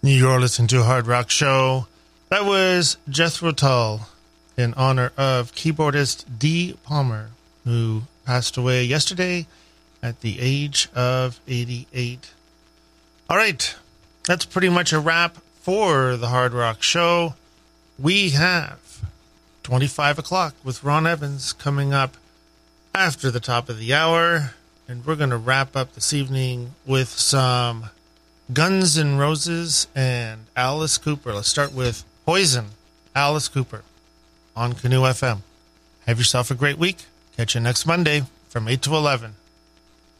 You're listening to a Hard Rock Show. That was Jethro Tull in honor of keyboardist Dee Palmer, who passed away yesterday at the age of 88. All right, that's pretty much a wrap for the Hard Rock Show. We have 25 o'clock with Ron Evans coming up after the top of the hour, and we're going to wrap up this evening with some Guns N' Roses and Alice Cooper. Let's start with Poison, Alice Cooper on Canoe FM. Have yourself a great week. Catch you next Monday from 8 to 11.